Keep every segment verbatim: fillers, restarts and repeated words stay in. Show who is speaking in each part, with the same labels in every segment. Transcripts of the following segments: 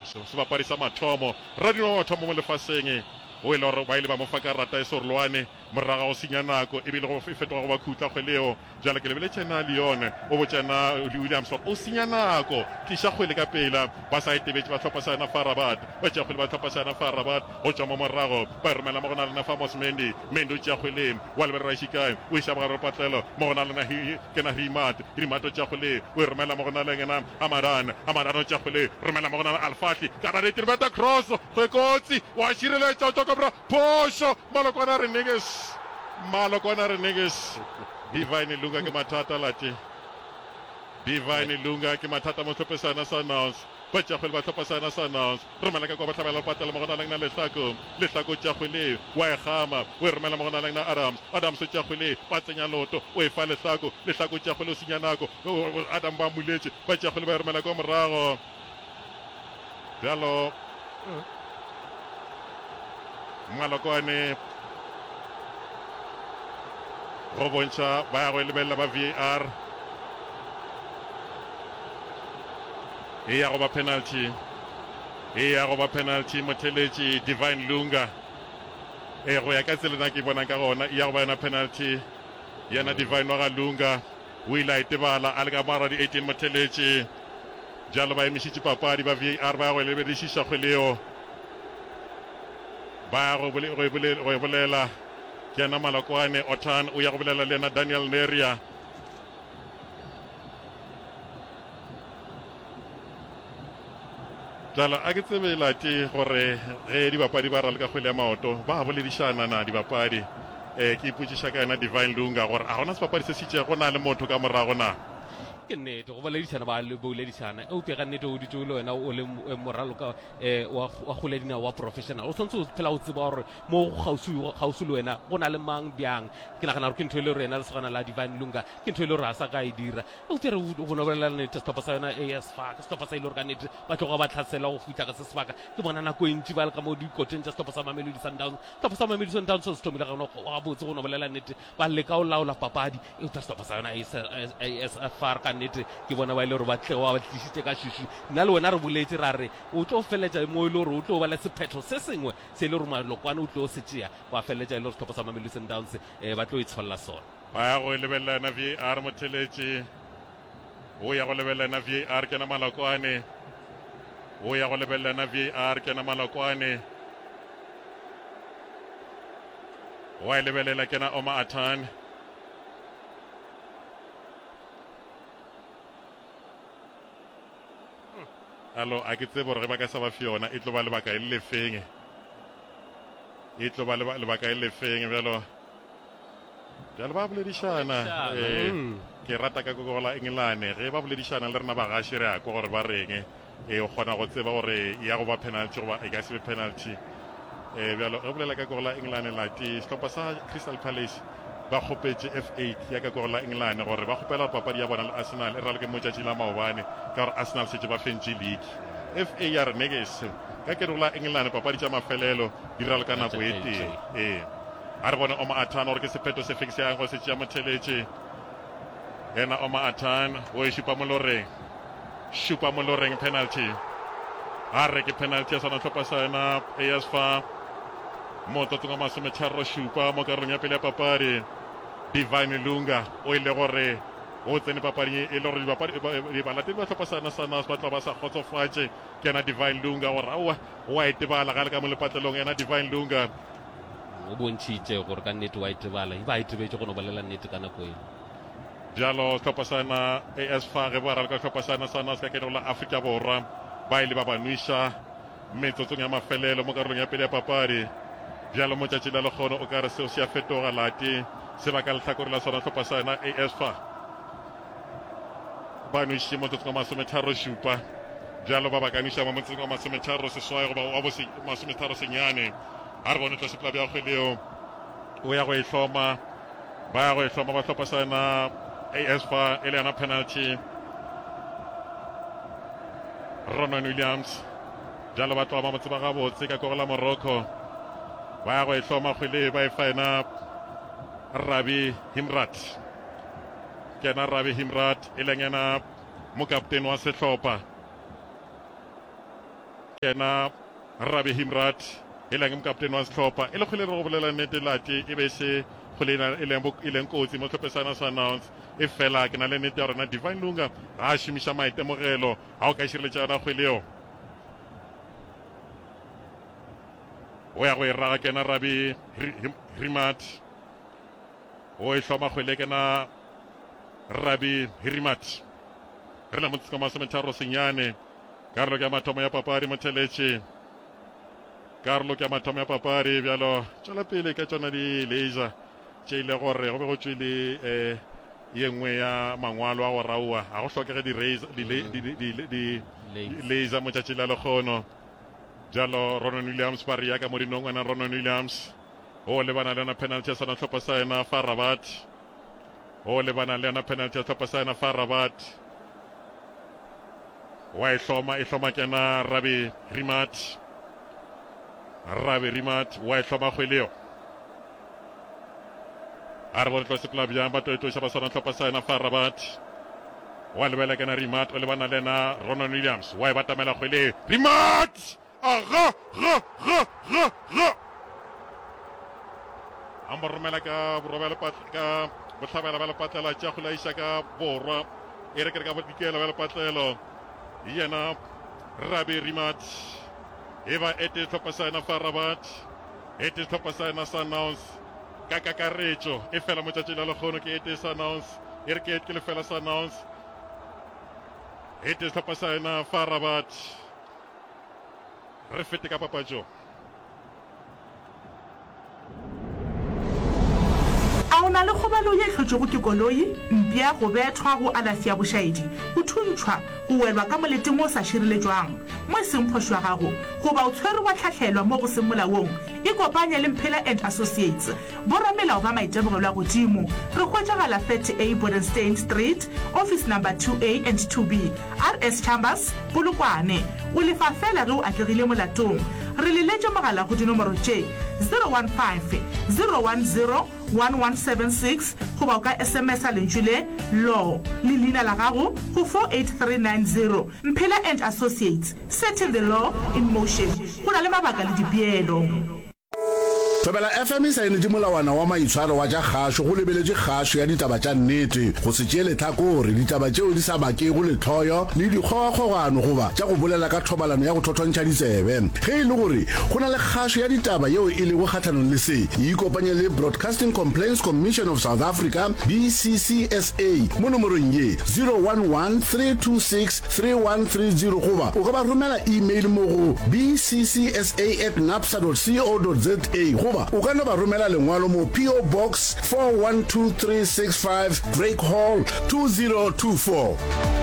Speaker 1: sebapadi sa mathomo radio wa mathomo mo lefaseng o ile gore ba ile ba mo fa karata e sorolwane moraga go senya nako e bile go fetoga go ba khutla kgweleo jalo ke lebele tshena Leon o botsena Williams o senya nako tlisha kgwele ka pela ba sa itebetse ba tlhopha sana Farabat ba tša kgwele ba tlhopha sana Farabat go tswa mo morago ba romela mo gona le na Famos Mendy Mendy o tša kgwele wa le ra shikae o isa ba re patlelo mo gona le na ke na Rimat Rimat o tša kgwele o romela mo gona le ngena Amaran Amaran o tša kgwele romela mo gona le Alfati kana re tirbeta cross go kotsi wa shireletsa o Cobra Posho Malokwana Reneges Malokwana Reneges Divine Lunga ke matata lati Divine Lunga ke matata mo tlhopesana sa Nance ba tša kgwele ba tlhopesana sa Nance romela ka kwa ba tlhabela patela mo gona le ngna lehlako lehlako tša kgwele wa e gama o e romela mo gona le ngna Adams Adams tša kgwele ba tsenya loto o e fa lehlako lehlako tša kgwele o senya nako Adam ba muletse ba tša kgwele ba romela kwa morago bjalo Malokwane go bontšha ba ya go lebelela ba V A R e ya go ba penalty e ya go ba penalty motheletši Divine Lunga e go ya ka tselena ke bona ka gona e ya go ba yona penalty yena Divine wa ga Lunga o ile a itebala a le ka mara di eighteen motheletši jalo ba emišitše papadi ba V A R ba ya go lebedišiša kgweleo ba go bolela ke yana Malokwane Otan o ya go bolela le yena Daniel Neria jalo a ke tsebe lati gore ge dibapadi ba rale ka kgwele ya maoto ba boledišana na dibapadi um ke ipotšiša ka yena Divine Lunga gore a gona sebapadi se sitše go na le motho ka morago na
Speaker 2: ke nnete go boledisana ba le boledisana o pega nnete o ditse le wena o le moralo ka wa go ledina wa professional o tshwantse o phela o tseba gore mo gausu gausu le wena go na le mang bjang ke nagana gore ke ntho le rena le segana la Divine Lunga ke ntho le re a sa ka e dira o tere o bona bolela nnete stopa sa yona A S F A stopa sa ile re ka nnete ba tloga ba tlhatsela go futla ka se sebaka ke bona nako e ntši ba le ka mo dikoteng tša stopa sa Mamelodi Sundowns stopa sa Mamelodi Sundowns se thomile ga go ga botse go no bolela nnete ba le ka o laola papadi e tla stopa sa yona A S F A ka nnete ke bona ba ile gore ba tle wa ba tlisitse ka shushu nna le wena re boletse ra re o tlo feletša mo ile gore o tlo ba le sephetho se sengwe se ile gore Malokwane o tlo se tšea wa feletša ile gore stop sa Mamelodi Sundowns eh ba tlo itsholla sona
Speaker 1: ba ya go lebella na V A R motheletši o ya go lebella na V A R ke na Malokwane o ya go lebella na V A R ke na Malokwane wa e lebelela ke na Omar Atan alo a ke tsebe gore ge ba ka sa ba fiona e tlo ba lebaka e le feng e tlo ba lebaka e le feng bjalo bjalo ba boledišana ke rata ka kokogola Engelane ge ba boledišana le rena ba gaši re a kwa gore ba reng e o kgona go tseba gore ya go ba penalty goba e ka se be penalty um bjalo ge bolela ka kogola Engelane lati sehlopha sa Crystal Palace ba kgopetše F eight ya ka kogola Engelane gore ba kgopela papadi ya bona le Arsenal e rale ke motšatši la maobane ka gore Arsenal setse ba fentše league F A ya re neges ka ke rola Engelane papadi tša mafelelo di rale ka nako e teng ee a re bone Omar Atan gore ke sephetho se feng se yang go se tšea motheletše yena Omar Atan o e šupa moloreng šupa moloreng penalty a re ke penalty ya sona tlhopha sa yena A S F A mo tlotsong wa masometharo šupa mo karolong ya pele ya papadi Divine Lunga o ile gore o tsene papadi e le gore balatedi ba tlhopha sana sana ba tla ba sa kgotsofatše ke yena Divine Lunga gore aowa wa itebala ga le ka mo lepatlelong yena Divine Lunga
Speaker 2: o bontšhitše gore ka nnete wa itebala e ba itebetse go no bolela nnete ka nako eno
Speaker 1: bjalo tlhopha sana A S F A ge ba rale ka tlhopha sana sana se ka keno la Afrika Borwa ba ile ba banwiša metsotsong ya mafelelo mo karolong ya pele ya papadi bjalo mo tšatši la lekgono o ka re seo se a fetoga lati se ba ka lehlakore la sona tlhopha sana A S F A ba nwišitše motsotsong wa masometharo šupa bjalo ba ba ka nwiša mo motsotsong wa masometharo seswai goba wa masometharo senyane a re bone tlo sepela bja kgweleo o ya go e hloma ba ya go e hloma ba tlhopha sana A S F A e le yana penalty Ronan Williams bjalo ba tloga ba motse ba gabotse ka kogela Morocco ba ya go e hloma kgwele ba e faena Rabi Himrat ke yena Rabi Himrat e leng yena mokaptene wa sehlopha yena Rabbi Himrat e leng mokaptene wa setlhopha e le kgwele re go bolela nnete late e be se kgwele e leng kotsi mo tlhophesana Sundowns e fela ke na le nnete ya rona Divine Lunga ga a šomiša maitemogelo ga o ka šireletša yona kgweleo o ya go e raga kena Rabbi Himrat o e hloma kgwele kena Rabbi Himrat re la motsika masometharo senyane karolo ke mathomo ya papadi motheletše karolo ke mathomo ya papadi bjalo tšwela pele ka tšona di laser tše ile gore go be go tšwe le eh, ye nngwe ya mangwalo a go raua ga go hlokege di laser motšatši la lekgono bjalo Ronan Williams ba re yaka mo dinongwana Ronan Williams o lebana le yona penalty ya sana tlhopha sa yena fa Rabat o lebana le yona penalty ya tlhopha sa yena fa Rabat wa e hloma e hloma kena Rabbi Himrat Rabbi Himrat wa e hloma kgweleo a re bone tlose club ya ba toitoša ba sona tlhopha sa yena fa Rabat wa lebela kena Himrat o lebana le yena Ronan Williams wa e batamela kgwele Himrat aga ga ga ga ga amba romela ka borobela ka botlhabela ba lepatlela tša go laiša ka borwa e re ke re ka bodikela ba lepatlelo yena Rabbi Himrat eba ete tlhopha sa yena fa Rabat ete tlhopha sa yena Sundowns ka kakaretšo e fela motšatši la lekgono ke ete Sundowns e re ke ete ke lefela Sundowns ete tlhopha sa yena fa Rabat re fete ka papatšo
Speaker 3: a o na le kgobalo ye tlhotšego ke koloi mpia go bethwa go alafi ya bošaedi go thuntšhwa go welwa ka moleteng o sa šireletšwang mo e seng phošo ya gago goba o tshwere wa tlhatlhelwa mo go seng molaong e kopanya le Mphela and Associates boramelao ba maitemogelo a godimo re hwetšagala thirty A Bodenstein Street office number two A and two B R S Chambers Polokwane o lefa fela ge o atlegile molatong re le letše mogala go dinomoro tše zero one five zero one zero one one seven six goba o ka S M S a lentšu le law le leina la gago go four eight three nine zero Mphela and Associates, setting the law in motion go na le mabaka le dipeelo.
Speaker 4: Tobela F M sa ene di molawana wa maitshwaro wa ja kgasho go lebeletse kgasho ya ditaba tša nnete go se tšele tlhakore ditaba tšeo di sa bakego le tlhoyo le dikgogakgogano goba tša go bolela ka thobalano ya go thothontšha ditsebe ge e le gore go na le kgasho ya ditaba yeo e lego kgatlhanong le se e ikopanye le Broadcasting Complaints Commission of South Africa B C C S A mo nomorong ye zero one one three two six three one three zero goba o ka ba romela email mo go b c c s a at napsa dot co dot za goba o ka no ba romela lengwalo mo P O Box four one two three six five Drake Hall two zero two four.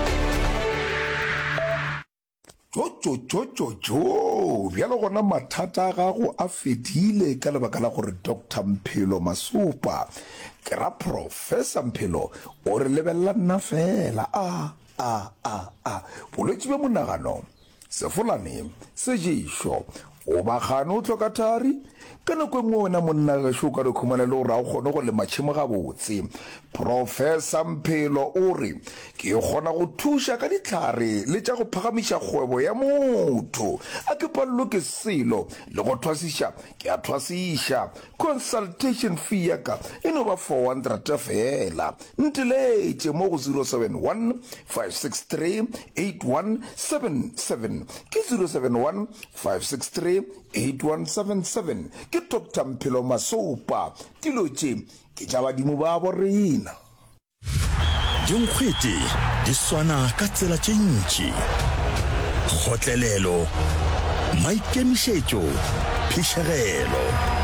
Speaker 5: Jo jo jo jo jo bjalo gona mathata ga go a fedile ka lebaka la gore Doctor Mphelo Masupa ke ra Professor Mphelo o re lebella nna fela a a a a bolwetse be monagano sefolane se ješo o ba gano tloka thari ka nako nngwe wena monna ga sho ka re khumana le gore a gone go le matšhemo ga botse Professor Mphelo o re ke gona go thuša ka ditlhare le tša go phagamiša kgwebo ya motho a ke palelo ke selo le go thwasiša ke a thwasiša consultation fee ya ka e no ba four hundred fela nteletše mo go zero seven one five six three eight one seven seven ke zero seven one five six three eight one seven seven ke Doctor Mphelo Masupa dilo tše ke tša badimo ba borena
Speaker 6: dinkgwete di swana ka tsela tše ntši kgotlelelo maikemišetšo phišegelo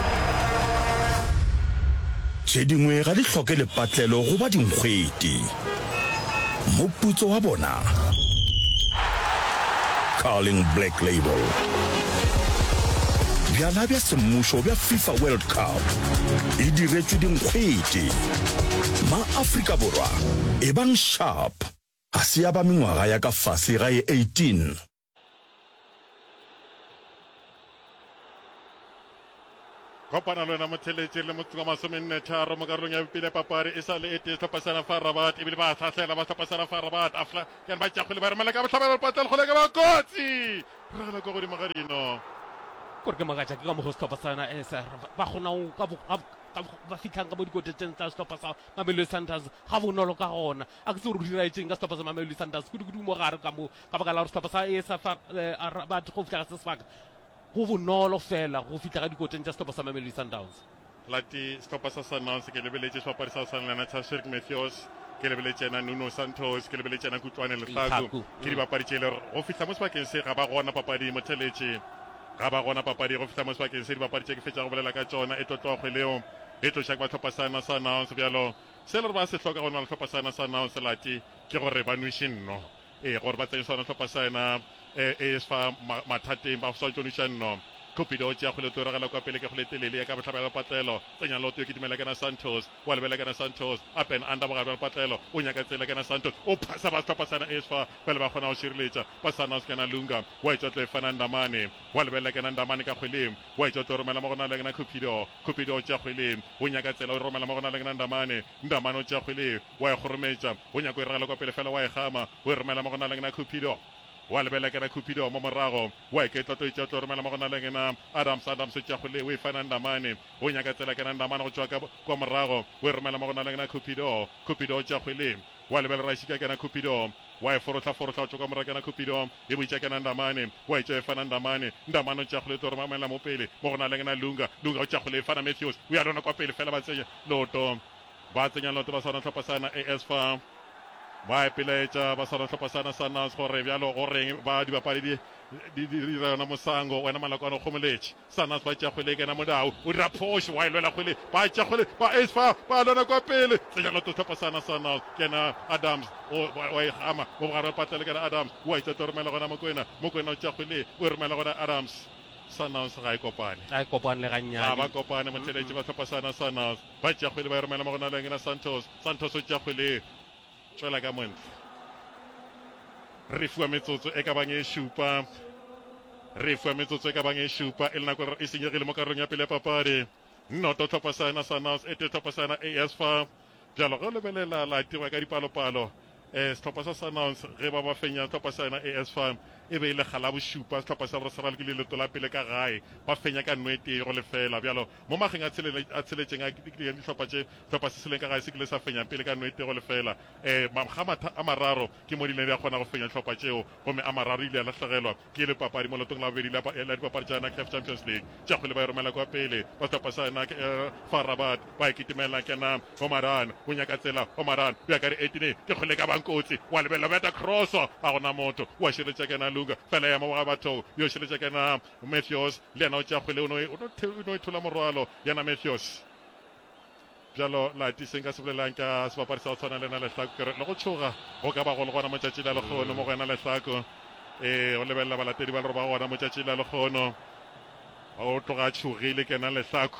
Speaker 6: tše dingwe ga di hloke lepatlelo go ba dinkgwete moputso wa bona Carling Black Label bjala bja semmušo bja FIFA World Cup e diretšwe dinkgwete ma-Afrika Borwa e bang sharp ga se ya ba mengwaga ya ka fase ga e eighteen.
Speaker 1: kopana le wena motheletši le motseng wa masomenne tharo mo karolong ya pele papadi e sa le e tee tlhophasana fa Rabat ebile ba tlhahlela ba tlhophasana fa Rabat afla ke ba tša go le ba remela ka botlhabelo patela go le ka ba kotsi re la go godimo ga dino
Speaker 2: gore ke magatša ke ka mogo setlhophasana e sa ba kgona ka ba fitlhang ka mo dikotetšeng tsa setlhopha sa Mamelodi Sundowns ga bonolo ka gona a ke tse gore go diraetseng ka setlhopha sa Mamelodi Sundowns kudu-kudu mo gare ka mo ka baka la gore setlhopha sa e sa Rabat go fitlha ka se sebaka go bonolo fela go fitlha ka dikoteng tsa setlhopha sa Mamelodi Sundowns
Speaker 1: lati setlhopha sa Sundowns ke lebeletse sebapadi sa Sanlana Tashrik Matthews ke lebeletse ena Nuno Santos ke lebeletse ena Kutlwane Lehlaku ke dibapadi tše le go fitlha mo sebakeng se ga ba gona papadi motheletše ga ba gona papadi go fitlha mo sebakeng se dibapadi tše ke fetša go bolela ka tsona e tlotloa kgweleo e tloša ba tlhophasana sa Sundowns bjalo se le re ba se hloka go nna le tlhophasana sa Sundowns lati ke gore ba nwiše nno e gore ba tsene sona tlhophasana e fa mathateng ba sa tšoniša nno Cupido tša go le toragela kwa pele ke go le telele ya ka botlhabela patlelo tsenya loto ke dimela kana Santos wa lebela kana Santos up and under bogabela patlelo o nyaka tsela kana Santos o phasa ba tlhophasana e fa pele ba kgona go šireletša ba Sundowns kana Lunga wa etša tlo fana Ndamane wa lebela kana Ndamane ka kgweleng wa etša tlo romela mo gona le kana Cupido Cupido tša kgweleng o nyaka tsela o romela mo gona le kana Ndamane Ndamane o tša kgweleng wa e gorometša o nyaka o iragela kwa pele fela wa e gama o e romela mo gona le kana Cupido wa lebela kana Cupido mo morago wa ke tlo tlo tlo romela mo gona le kana Adams Adams tša go le we fana Ndamane o nyaka tsela kana Ndamane go tswa ka kwa morago o romela mo gona le kana Cupido Cupido tša go le wa lebela ra shika kana Cupido wa e forotla forotla tswa ka morago kana Cupido e botša kana Ndamane wa e tswa fana Ndamane Ndamane tša go le tlo romela mo pele mo gona le kana Lunga Lunga tša go le fana Matthews o ya lona kwa pele fela ba tsenya loto ba tsenya loto ba sona tlhophasana A S fa ba epiletša ba sona tlhophasana sa Sundowns gore bjalo goreng ba dibapadi di dira yona mosango wena malakwana o kgomoletše Sundowns ba tša kgwele kena modao o dira phoši wa e lwela kgwele ba tša kgwele ba asfa ba lona kwa pele tsenya loto tlhophasana sa Sundowns kena Adams wa e gama mo bogare ba patlele kena Adams wa itša to romela gona mokwena mokwena o tša kgwele o romela gona Adams Sundowns ga e kopane
Speaker 2: ga e kopane le gannyane
Speaker 1: ba kopane motheletše ba tlhophasana Sundowns ba tša kgwele ba e romela mo gona le ngena Santos Santos o tša kgwele tswela ka montle re fuwa metsotso e ka bang e šupa re fuwa metsotso e ka bang e šupa e le nako e senyegile mo karolong ya pele ya papadi noto tlhophasana Sundowns e te tlhophasana A S fa bjalo ge o lebelela latiwa ka dipalopalo um setlhopha sa Sundowns ge ba ba fenya tlhophasana A S fa e be e le gala bošupa setlhopha sa boresaral ke leleto la pele ka gae ba fenya ka nnwete go lefela bjalo mo mageng a tsheletšeng a ditlhopha tše tlhopha se seleng ka gae se kile sa fenya pele ka nnwete go lefela um ga matha a mararo ke mo dileng di a kgona go fenya tlhopha tšeo gomme a mararo ile a latlhegelwa ke le papadi mo letong la bobedi la dipapadi tša Caf Champions League tša kgwele ba e romela kwa pele ba tlhopha sana fa Rabat ba e kitimela kena Omaran o nyaka tsela Omaran o ya ka re eighteen ke kgwele ka bankotsi wa lebelela beta crosso a gona motho wa širetša kena Lunga fela ya mo ga batho yo širetša kena Matthews le yena o tša kgwele o no ithola morwalo yana Matthews bjalo lati se nka se bolelang ka sebapadi sa go tshwana le na Lehlako kere le go tšhoga go ka ba go le gona mo tšatši la lekgono mo go ena Lehlako um go lebelela balatedi ba le re ba gona mo tšatši la lekgono o tloga tšhogile kena Lehlako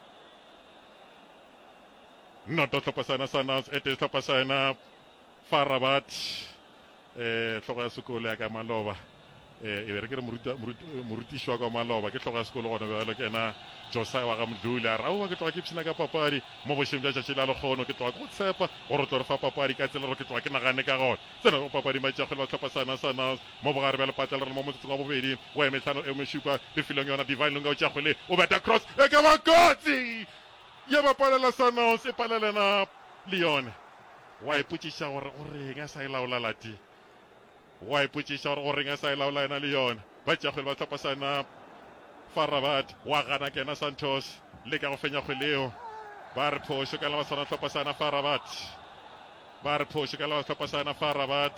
Speaker 1: noto tlhophasana Sundowns e te tlhophasana fa Rabat um tlhogo ya sekolo ya ka Maloba e be re ke re morutiši wa ka Maloba ke tlhogo ya sekolo gona bjalo ke ena Josiah wa ga Mdluli a raoa ke tloga ke pšhina ka papadi mo bošeng bja tšatši la lekgono ke tloga ke go tshepa gore tlo re fa papadi ka tsela gore ke tloga ke nagane ka gona tsena mo papadi ba tšakgole ba tlhophasana Sundowns mo bogare bja lepatlela re mo motsetsong wa bobedi wa emetlhano e mošupa lefelong yona Divine Lunga o tšakgole o beta cross e ka ba kotsi ye ba palela Sundowns e palelena le yone wa ipotšiša gore o reng a sa e laola lati wa ipotšiša gore o reng a sa e laola ena le yone ba tšakgole ba tlhophasana fa Rabat wa gana kena Santos le ka go fenya kgweleo ba re phošo ka la ba sona tlhophasana fa Rabat ba re phošo ka la ba tlhophasana fa Rabat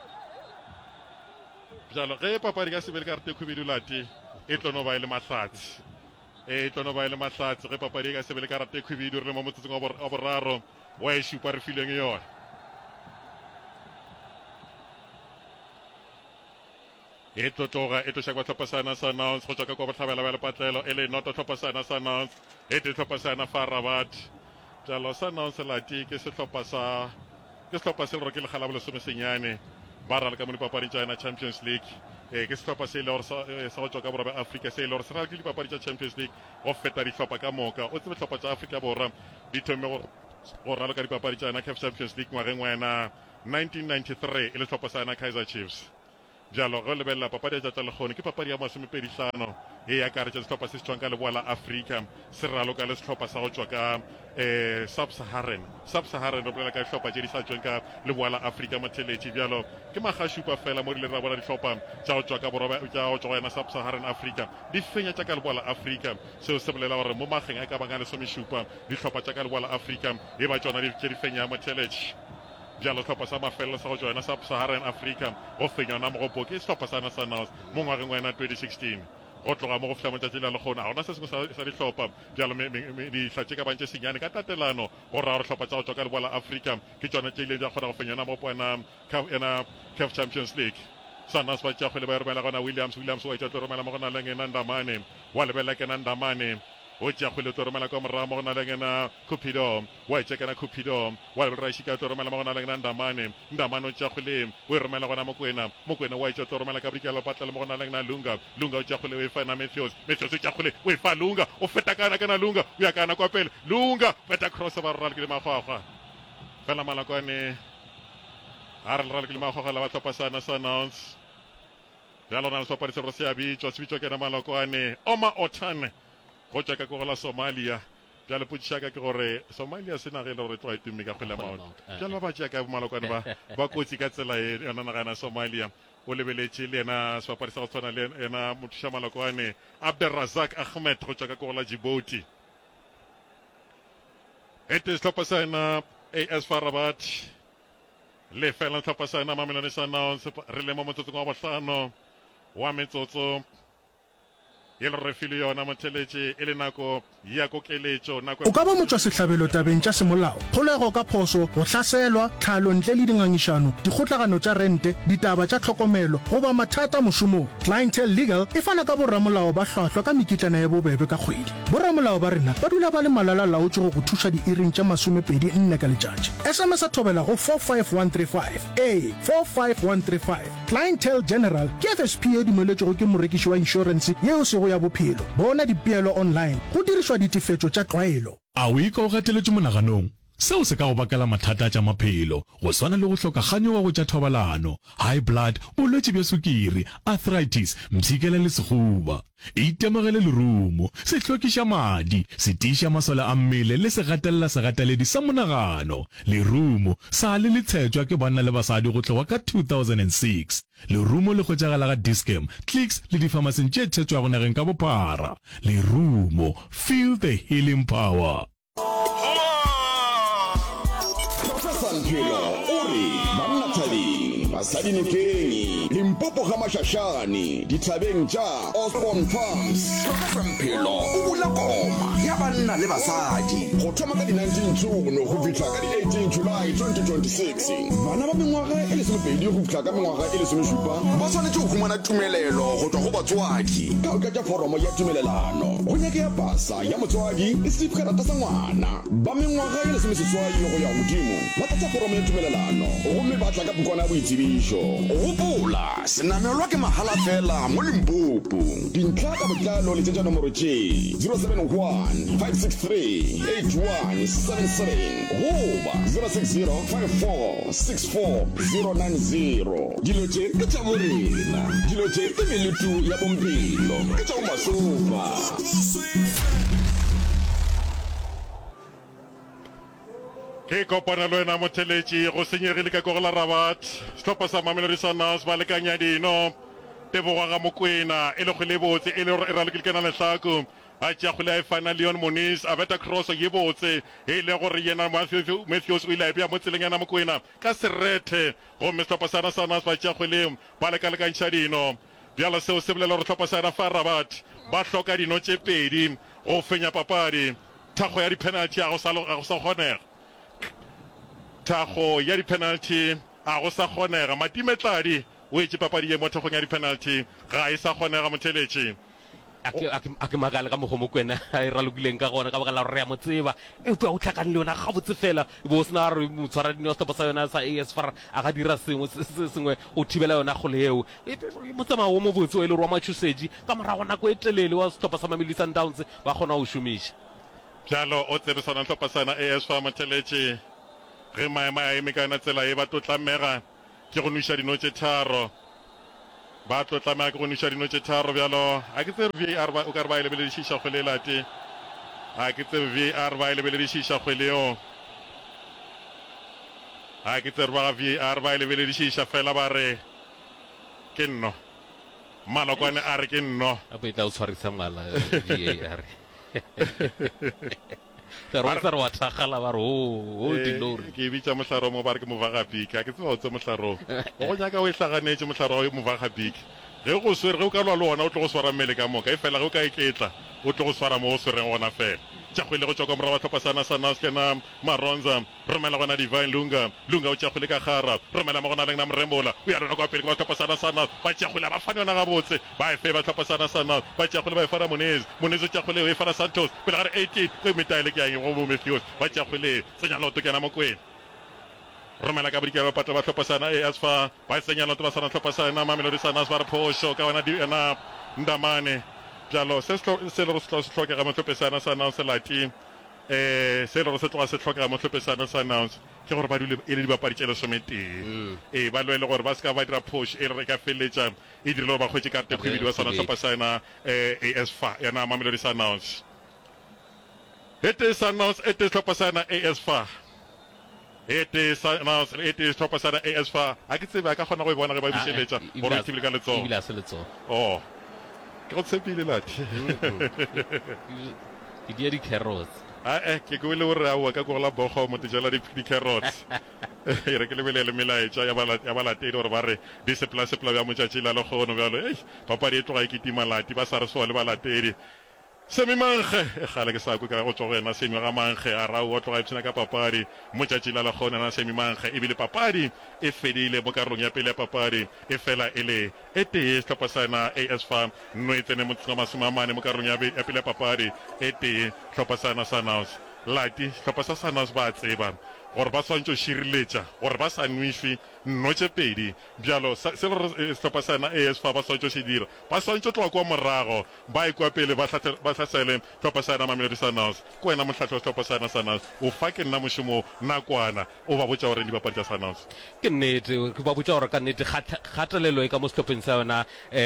Speaker 1: bjalo ge papadi ka sebele ka rete khubedu lati e tlo no ba e le mahlatsi e tlo no ba e le mahlatsi ge papadi ka sebele ka rete khubedu re le mo motsetsong wa boraro wa e šupa re fileng yona e tlotloga e tloša kwa tlhophasana Sundowns go tswa ka kwa botlhabela ba lepatlelo e le noto tlhophasana Sundowns e te tlhophasana fa Rabat bjalo Sundowns lati ke sehlopha sa ke sehlopha se le gore ke legala bo lesomesenyane ba rala ka mo dipapadi tsa yona Champions League eh ke sehlopha se ile gore sa go tswa ka borwa ba Africa se ile gore se rala ke dipapadi tsa Champions League go feta dihlopha ka moka o tsebe dihlopha tsa Africa borwa di thome go go rala ka dipapadi tsa yona C A F Champions League ngwageng wa yona nineteen ninety-three ile sehlopha sa yona Kaizer Chiefs jalo go lebella papadi ya tsa legone ke papadi ya masomepedi hlano e ya kare tsa sehlopha se se tswang ka leboa la Africa se raloka le sehlopha sa go tswa ka eh sub-Saharan sub-Saharan re bolela ka sehlopha tse di sa tswang ka leboa la Africa matheletši bjalo ke magashupa fela mo di le ra bona dihlopha tsa go tswa ka borwa tsa go tswa yona sub-Saharan Africa di fenya tsa ka leboa la Africa seo se bolela gore mo mageng a ka banga le someshupa dihlopha tsa ka leboa la Africa e ba tsona di di fenya matheletši jalo sehlopha sa mafelo sa go joina sub-Saharan Africa go fenya na mogopo ke sehlopha sa na sa Naus mo ngwageng wa yona twenty sixteen go tloga mo go fela matsatsi la legona ga ona se sengwe sa dihlopha jalo dihlatse ka bantse senyane ka tatelano go raya gore hlopha tsa go tswa ka leboa la Africa ke tsone tse ileng di a kgona go fenya na mogopo ena C A F Champions League Sanas ba tša go le ba romela gona Williams Williams wa itse romela mo gona le ngena Ndamane wa lebela ke na Ndamane o tša go le toromela ka morao mo gona le ngena Cupido wa itse kana Cupido wa le ra shika toromela mo gona le ngena Ndamane Ndamane o tša go le o romela gona mo kwena mo kwena wa itse toromela ka brikela patla le mo gona le ngena Lunga Lunga o tša go le o fa na Matthews Matthews o tša go le o fa Lunga o feta kana kana Lunga o ya kana kwa pele Lunga feta cross ba rala ke le magwagwa fela malakwane a re rala ke le magwagwa la ba tlhopa sana sa announce ya lona so pare se ro se abitswa se bitswa ke na malakwane Oma Otane go tswa ka go la Somalia jalo putshaka ke gore Somalia se na ge le gore twa itumme ka khela maot jalo ba tša ka malokwane ba ba kotsi ka tsela e yona na gana Somalia o lebeletse le ena se pare sa go tswana le ena mothusha malokwane Abdelrazak Ahmed go tswa ka go la Djibouti ete sehlopha sa ena A S FAR Rabat le fela sehlopha sa ena Mamelodi Sundowns re le mo motsotsong wa bohlano wa metsotso e le refile yona motheletše e le nako ya kokeletšo nako
Speaker 7: o ka ba motswa sehlabelo tabeng tša semolao kgolego ka phoso go hlaselwa tlhalo ntle le dingangišano dikgotlagano tša rente ditaba tša tlhokomelo goba mathata mošomong Clientele Legal e fana ka borramolao ba hlwahlwa ka mekitlana ya bobebe ka kgwedi borramolao ba rena ba dula ba le malala laotše go go thuša diiring tša masomepedi nne ka letšatši sms a thobela go four five one three five a four five one three five Clientele General ke F S P e dumeletšego ke morekiši wa insurance yeo sego ya bophelo bona dipeelo online go dirišwa ditefetšo tša tlwaelo
Speaker 8: a o ikaogateletše monaganong seo se ka go bakela mathata tša maphelo go swana le go hlokaganyo wa go tša thobalano high blood bolwetši bja sukiri arthritis mtshikela le sekgoba itemogele lerumo se hlokiša madi se tiiša masole a mmele le se gatelela segateledi sa monagano lerumo sa le le tshetšwa ke banna le basadi go tloga ka two thousand six lerumo le kgotšagala ga Dischem Clicks le dipharmaseng tše tshetšwa go nageng ka bophara lerumo feel the healing power
Speaker 6: Mphilo uri banna thabeng basadi nokeng Limpopo ga mashashane dithabeng tša Osborne Farms Professor Mphilo o bula koma ya banna le basadi go thoma ka di nineteen June go fihla ka di eighteen July twenty twenty-six bana ba mengwaga e le somepedi go fihla ka mengwaga e le somešupa ba tshwanetse go fumana tumelelo go tswa go batswadi ka o tlatša foromo ya tumelelano go nyake ya pasa ya motswadi le setifikeite sa ngwana ba mengwaga e le someseswai go ya godimo ba tlatša foromo ya tumelelano gomme ba tla ka bukana ya boitsebišo gopola senamelwa ke mahala fela mo Limpopo dintlha ka botlalo le tsetša nomoro tše zero seven one five six three eight one seven seven goba zero six zero five four six four zero nine zero dilo tše ke tša borena dilo tše ke meletu ya bompelo ke tša bomasopa
Speaker 1: ke kopana le wena motheletši go senyegile ka kogela Rabat sehlopha sa Mamelodi Sundowns ba lekanya dino Tebogo ga Mokwena e le go le botse e le re ra le ke kana lehlako a tša go le a fana Leon Moniz a beta cross ye botse e le gore yena Matthews o ile a bja mo tseleng yana Mokwena ka serete go me sehlopha sa Sundowns ba tša go le ba le ka lekantša dino bjalo seo se bolela gore sehlopha sa FAR Rabat ba hloka dino tše pedi go fenya papadi thago ya di-penalty a go sa kgonega thago ya di-penalty a go sa kgonega Matimetladi o etse papadi ye mo thagong ya di-penalty ga e sa kgonega motheletši
Speaker 2: a ke makale ka mogo mo kwena a e ralokileng ka gona ka baka la gore re ya mo tseba e tloa o tlhakane le yona ga botse fela e bo o sena gore motshwara dino stopa sa yona sa A S F A R a ga dira sengwe se sengwe o thibela yona go le eo motsamao wo mo botse o e le gore wa matšhosetši ka morago nako e telele wa stopa sa Mamelodi Sundowns ba kgona go šomiša
Speaker 1: jalo o tsebesana tlhopasana A S F A R motheletše ge maema a eme ka yona tsela e ba tlotlamega ke go nuša dino tše tharo ba tlotlamega ke go nuša dino tše tharo bjalo a ke tsere V A R o ka re ba e lebeledišiša kgwele e late a ke tsere V A R ba e lebeledišiša kgwele yo a ke tsere ba V A R ba e lebeledišiša fela ba re ke nno malokwane a re ke nno
Speaker 2: a pe tla o tshwarisa mala V A R pero re wa thagala ba re o o dilori
Speaker 1: ke bitsa mohlaro mo ba re ke movagapiki a ke tseba o tse mohlaro o go nyaka o e hlaganetse mohlaro o movagapiki ge go swere ge o ka lwa le ona o tlo go swara mmele ka moka e fela ge o ka iketla o tlo go swara mo o swereng gona fela tšakgwele go tšwa ka mora ba tlhopasana sa nas kena maronza romela gona divine lunga lunga o tšakgwele ka gara romela mo gona leng na morembola o ya rona kwa pele kwa tlhopasana sa nas ba tšakgwele ba fane yona gabotse ba efe ba tlhopasana sa nas ba tšakgwele ba efara monez monez o tšakgwele o efara santos pele gare eighteen ge metaele ke yang go bomefios ba tšakgwele senya loto kena mo kwena romela ka bodika ba patla ba tlhopasana A S F A R ba senya loto ba sana tlhopasana Mamelodi Sundowns ba re phosho ka wana na ndamane jalo se se le se tlhokega mo tlhopesana sa announce lati eh se le se tloga se tlhokega mo tlhopesana sa announce ke gore ba dule e le dibapadi tse le someteng eh ba lwele gore ba ska ba dira push e re ka feletsa e dire lo ba khwetse ka te khwedi wa sana tlhopesana eh A S F A R yana Mamelodi Sundowns it is announce it is tlhopesana A S F A R it is announce it is tlhopesana A S F A R a ke tseba ka gona go e bona re ba bisheletsa gore ke le ka letso
Speaker 2: e bila se letso
Speaker 1: oh ke go tshepile lati
Speaker 2: ke dia di carrots
Speaker 1: a eh ke go le gore a wa ka go la bogo mo tjela di di carrots e re ke le bele le melaetša ya bala ya bala tedi gore ba re di se place pla ya motšatši la le gono bjalo eh papa di tloga ikitima lati ba sa re so le bala tedi semi mangge e gale ke sa go ka go tsogena semi ga mangge a ra o tloga ipsena ka papadi motšatši la le gona na semi mangge e bile papadi e fedile mo karolong ya pele ya papadi e fela ele e tee tlhopasana A S F A R no e tsene mo masomamane mo karolong ya pele ya papadi e tee tlhopasana Sundowns lati tlhopasa Sundowns ba tseba gore ba swantse širiletša gore ba sa nwišwe nnotše pedi bjalo se re tlhopasana A S F A R ba swantse se dira ba swantse tloga kwa morago ba e kwa pele ba tlhasele tlhopasana Mamelodi Sundowns ke wena motlhatlho wa tlhopasana Sundowns o fa ke nna mošomo nakwana o ba botša gore dibapadi tša Sundowns
Speaker 2: ke nnete ke ba botša gore ka nnete kgatelelo e ka mo setlhopheng sa yona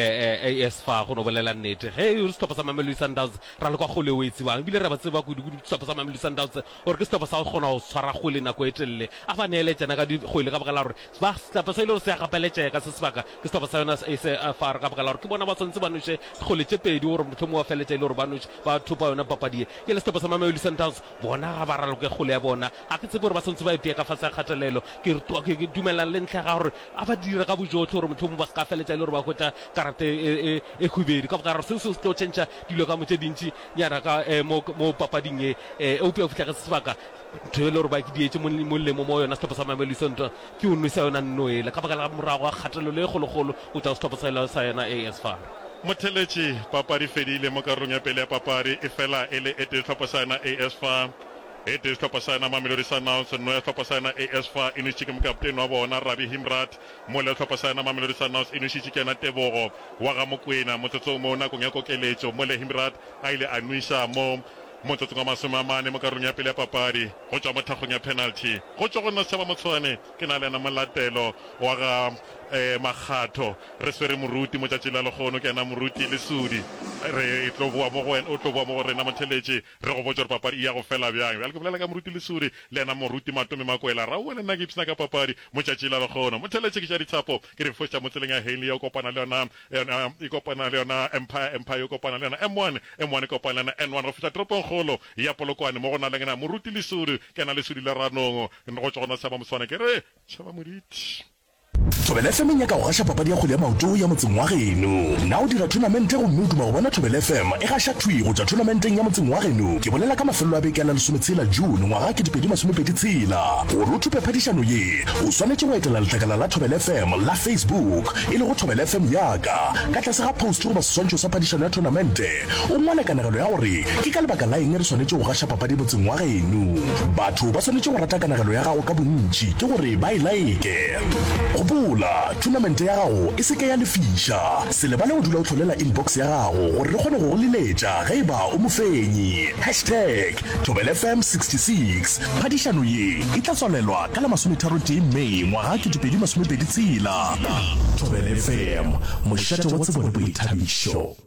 Speaker 2: A S F A R go no bolela nnete ge o setlhopha sa Mamelodi Sundowns ra le kwa gole o e tsebang ebile re ba tseba kudu-kudu setlhopha sa Mamelodi Sundowns gore ke setlhopha sa go kgona go tshwara gole nako e telele a ba neeletsana ka dikgwele ka baka la gore ba setlhopha sa ile gore se ya gapeletšega ka se sebaka ke setlhopha sa yona A S F A R ka baka la gore ke bona ba tshwanetse ba noše kgole tše pedi gore motho mo wa feletša ile gore ba thupa yona papadi ke le setlhopha sa Mamelodi Sundowns bona ga ba raloke kgole ya bona a ke tsebe gore ba tshwanetse ba epea ka fase ya kgatelelo ke dumelang le ntlha ga gore a ba dira ka bojotlhe gore motho mo ba se ka feletša ile gore ba hwetša karate e khubedi ka baka la gore seo se tlo tšhentšha dilo ka mo tše dintši nyana ka mo papading e eupea o fitlha ka se sebaka ntho e le gore ba ke dietse molemo mo yona setlhopha sa Mamelodi Sundowns ke o nwesa yona nnoela ka baka la morago a kgatelelo e kgologolo o tla setlhopha sa yona A S F A R
Speaker 1: motheletši papadi fedile mo karolong ya pele ya papadi e fela e le e te tlhopasana A S F A R e te tlhopasana Mamelodi Sundowns no ya tlhopasana A S F A R e nušitše ke mokaptene wa bona Rabbi Himrat mo le tlhopasana Mamelodi Sundowns e nušitše ke ena Tebogo wa ga Mokwena motsotso mo nakong ya kokeletšo mo le Himrat a ile a nuša mo motsotso wa masome a mane mo karolong ya pele ya papadi go tšwa mo thakgong ya penalty go tšwa go nna setšhaba motshwane ke na le ena molatelo wa ga eh magatho re swere moruti mo tšatši la legono ke ena moruti le sudi re tlo boa mo go wena o tlo boa mo go rena motheletše re go botša gore papadi ya go fela bjang bjale ke bolela ka moruti le sudi le ena moruti matome makwela ra o le nna ke ipsena ka papadi mo tšatši la legono motheletše ke tša dithapo ke re foša mo tseleng ya Henley ya o kopana le yona e kopana le yona Empire Empire o kopana le yona M one M one e kopana le yona N one go fihla toropong kgolo ya Polokwane mo go na le ngena moruti le sudi ke na le sudi le ranongo go tšwa gona setšhaba moswane ke re tšhaba moditi
Speaker 6: Thobela F M nya ka go gasha papadi ya go le maoto ya motseng wa geno. Na o dira tournament go mme duma go bona Thobela F M e gasha thwi go tsa tournamenteng ya motseng wa geno. Ke bolela ka mafelo a beke la lesometsela June ngwaga ke dipedi masomepedi tshela. Go rutupe phadišano ye o swanetse go etela letlakala la Thobela F M la Facebook e le go Thobela F M yaka ka tlase ga post go ba swantšho sa phadišano ya tournamente. O ngwale kanagelo ya gore ke ka lebaka la eng re swanetse go gasha papadi motseng wa geno. Batho ba swanetse go rata kanagelo ya gago ka bontši ke gore ba e like. Gopola tournament ya gago e se ke ya lefisha. Se lebale o dula o tlholela inbox ya gago gore re kgone go go leletša ge e ba o mofenyi. hashtag Thobela F M sixty-six. Phadišano ye e tla tswalelwa ka la masometharotee Mei ngwaga ke dipedi masomepedi tshela. Thobela F M mošate wa tsebo le boithabišo.